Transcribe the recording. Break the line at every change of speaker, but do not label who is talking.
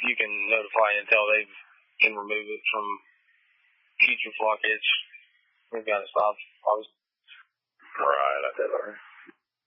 you can notify until they can remove it from future flock hits. We've got to stop.
Right.